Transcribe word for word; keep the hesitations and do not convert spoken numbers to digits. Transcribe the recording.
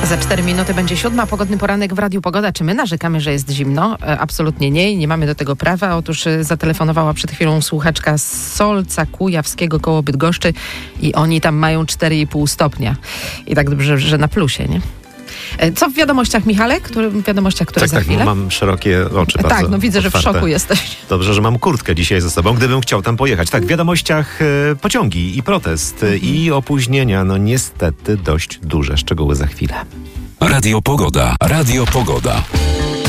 Za cztery minuty będzie siódma. Pogodny poranek w Radiu Pogoda. Czy my narzekamy, że jest zimno? E, absolutnie nie i nie mamy do tego prawa. Otóż e, zatelefonowała przed chwilą słuchaczka z Solca Kujawskiego koło Bydgoszczy i oni tam mają cztery i pół stopnia. I tak dobrze, że na plusie, nie? E, co w wiadomościach, Michale? Który, w wiadomościach, które tak, za tak, chwilę? No mam szerokie oczy. E, tak, no widzę, otwarte. że w szoku jesteś. Dobrze, że mam kurtkę dzisiaj ze sobą, gdybym chciał tam pojechać. Tak, w wiadomościach e, pociągi i protest e, i opóźnienia. No niestety dość duże. Szczegóły za chwilę. Radio Pogoda. Radio Pogoda.